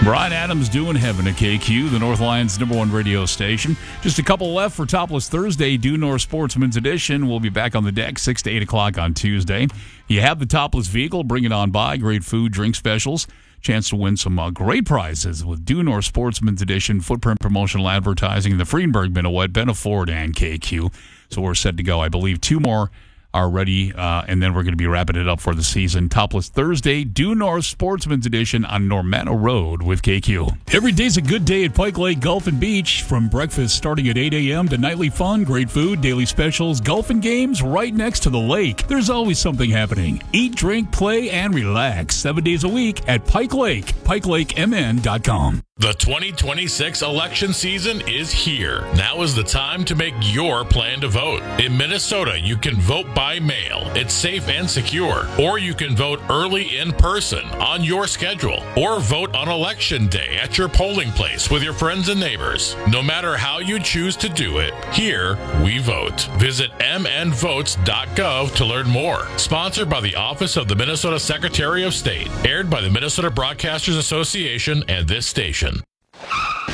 Brian Adams doing heaven at KQ, the North Lions' #1 radio station. Just a couple left for Topless Thursday, Due North Sportsman's Edition. We'll be back on the deck 6 to 8 o'clock on Tuesday. You have the topless vehicle, bring it on by. Great food, drink specials. Chance to win some great prizes with Due North Sportsman's Edition, footprint promotional advertising, the Friedenberg Minuet, Benna Ford, and KQ. So we're set to go. I believe 2 more are ready, and then we're going to be wrapping it up for the season. Topless Thursday, Due North Sportsman's Edition on Normanna Road with KQ. Every day's a good day at Pike Lake Golf and Beach. From breakfast starting at 8 a.m. to nightly fun, great food, daily specials, golf and games right next to the lake. There's always something happening. Eat, drink, play, and relax 7 days a week at Pike Lake, PikeLakeMN.com. The 2026 election season is here. Now is the time to make your plan to vote. In Minnesota, you can vote by mail. It's safe and secure. Or you can vote early in person on your schedule. Or vote on election day at your polling place with your friends and neighbors. No matter how you choose to do it, here we vote. Visit mnvotes.gov to learn more. Sponsored by the Office of the Minnesota Secretary of State. Aired by the Minnesota Broadcasters Association and this station.